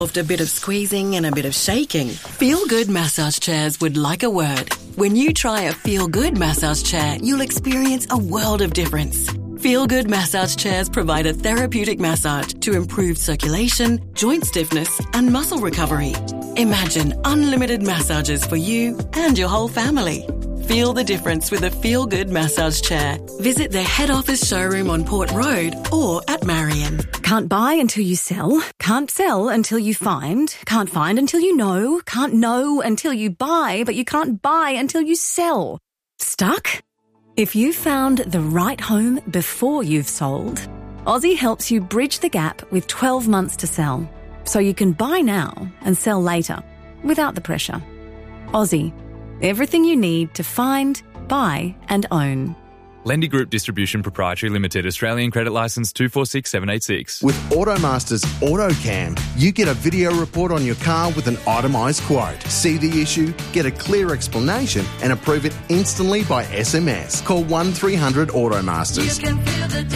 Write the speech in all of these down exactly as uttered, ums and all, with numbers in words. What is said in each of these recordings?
After a bit of squeezing and a bit of shaking, Feel Good massage chairs would like a word. When you try a Feel Good massage chair, you'll experience a world of difference. Feel Good massage chairs provide a therapeutic massage to improve circulation, joint stiffness, and muscle recovery. Imagine unlimited massages for you and your whole family. Feel the difference with a Feel Good massage chair. Visit their head office showroom on Port Road or at Marion. Can't buy until you sell. Can't sell until you find. Can't find until you know. Can't know until you buy, but you can't buy until you sell. Stuck? If you found the right home before you've sold, Aussie helps you bridge the gap with twelve months to sell, so you can buy now and sell later without the pressure. Aussie. Everything you need to find, buy and own. Lendy Group Distribution Proprietary Limited, Australian Credit Licence two four six seven eight six. With Automaster's AutoCam, you get a video report on your car with an itemised quote. See the issue, get a clear explanation and approve it instantly by S M S. Call one three hundred Automasters. You can feel the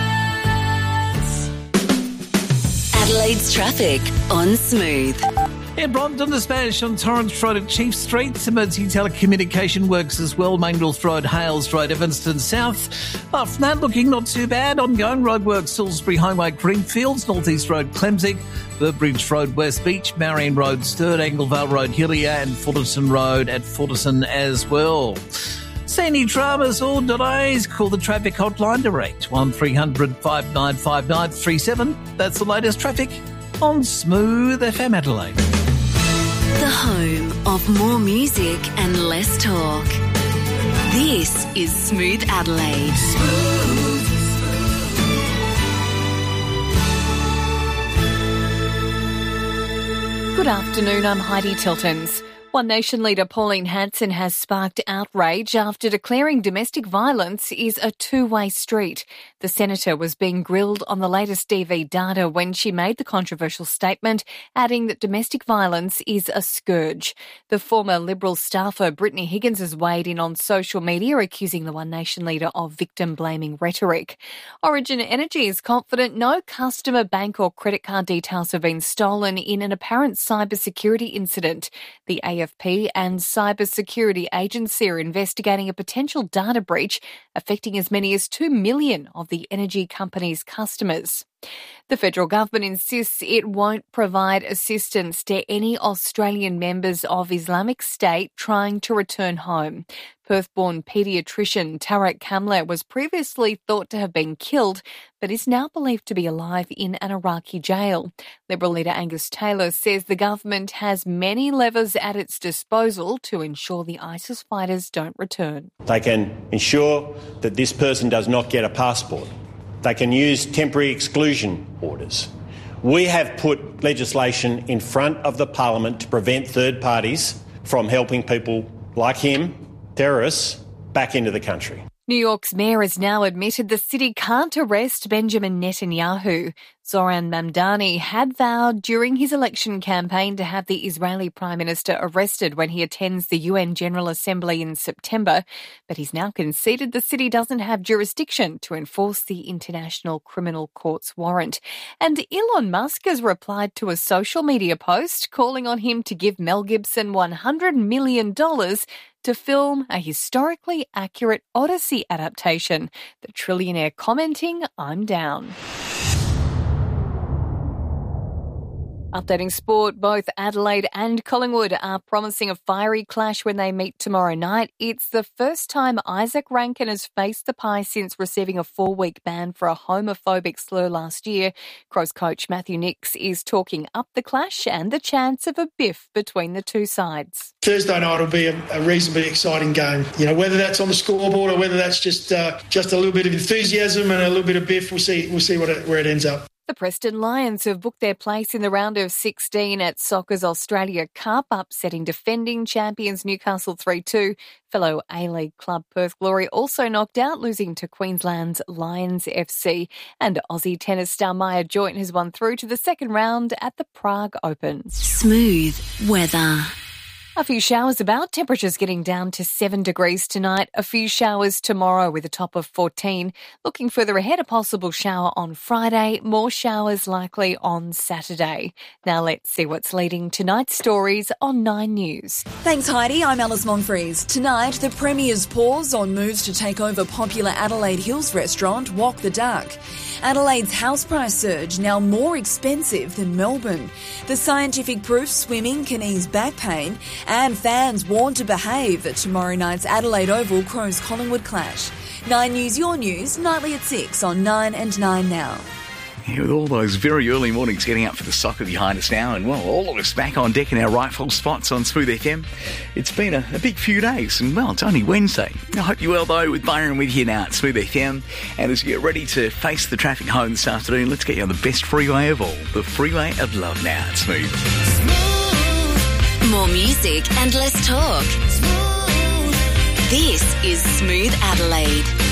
difference. Adelaide's traffic on Smooth. In Brompton, the Spanish on Torrance Road at Chief Street. Emergency telecommunication works as well. Mangles Road, Hales Road, Evanston South. Apart from that, looking not too bad. Ongoing roadworks, Salisbury Highway, Greenfields, North East Road, Clemsig, Burbridge Road, West Beach, Marion Road, Sturt, Anglevale Road, Hillier, and Fullerton Road at Fullerton as well. See any dramas or delays? Call the traffic hotline direct, one three hundred five nine five nine three seven. That's the latest traffic on Smooth F M Adelaide. The home of more music and less talk. This is Smooth Adelaide. Smooth. Good afternoon, I'm Heidi Tiltons. One Nation leader Pauline Hanson has sparked outrage after declaring domestic violence is a two-way street. The senator was being grilled on the latest D V data when she made the controversial statement, adding that domestic violence is a scourge. The former Liberal staffer Brittany Higgins has weighed in on social media, accusing the One Nation leader of victim-blaming rhetoric. Origin Energy is confident no customer bank or credit card details have been stolen in an apparent cybersecurity incident. The A F P and Cyber Security Agency are investigating a potential data breach affecting as many as two million of the energy company's customers. The federal government insists it won't provide assistance to any Australian members of Islamic State trying to return home. Perth-born paediatrician Tarek Kamler was previously thought to have been killed, but is now believed to be alive in an Iraqi jail. Liberal leader Angus Taylor says the government has many levers at its disposal to ensure the ISIS fighters don't return. They can ensure that this person does not get a passport. They can use temporary exclusion orders. We have put legislation in front of the Parliament to prevent third parties from helping people like him, terrorists, back into the country. New York's mayor has now admitted the city can't arrest Benjamin Netanyahu. Zoran Mamdani had vowed during his election campaign to have the Israeli Prime Minister arrested when he attends the U N General Assembly in September, but he's now conceded the city doesn't have jurisdiction to enforce the International Criminal Court's warrant. And Elon Musk has replied to a social media post calling on him to give Mel Gibson one hundred million dollars to film a historically accurate Odyssey adaptation. The trillionaire commenting, "I'm down." Updating sport, both Adelaide and Collingwood are promising a fiery clash when they meet tomorrow night. It's the first time Isaac Rankin has faced the Pies since receiving a four-week ban for a homophobic slur last year. Crows coach Matthew Nicks is talking up the clash and the chance of a biff between the two sides. Thursday night will be a, a reasonably exciting game. You know, whether that's on the scoreboard or whether that's just uh, just a little bit of enthusiasm and a little bit of biff, we'll see. We'll see what it, where it ends up. The Preston Lions have booked their place in the round of sixteen at Soccer's Australia Cup, upsetting defending champions Newcastle three two. Fellow A-League club Perth Glory also knocked out, losing to Queensland's Lions F C. And Aussie tennis star Maya Joint has won through to the second round at the Prague Open. Smooth weather. A few showers about, temperatures getting down to seven degrees tonight. A few showers tomorrow with a top of fourteen. Looking further ahead, a possible shower on Friday. More showers likely on Saturday. Now let's see what's leading tonight's stories on Nine News. Thanks, Heidi. I'm Alice Monfries. Tonight, the Premier's pause on moves to take over popular Adelaide Hills restaurant Walk the Duck. Adelaide's house price surge now more expensive than Melbourne. The scientific proof swimming can ease back pain, and fans warned to behave at tomorrow night's Adelaide Oval Crows Collingwood clash. Nine News, your news, nightly at six on Nine and Nine Now. Yeah, with all those very early mornings getting up for the soccer behind us now, and well, all of us back on deck in our rightful spots on Smooth F M. It's been a, a big few days, and well, it's only Wednesday. I hope you're well though, with Byron with you now at Smooth F M. And as you get ready to face the traffic home this afternoon, let's get you on the best freeway of all, the freeway of love now at Smooth. Smooth. More music and less talk. Smooth. This is Smooth Adelaide.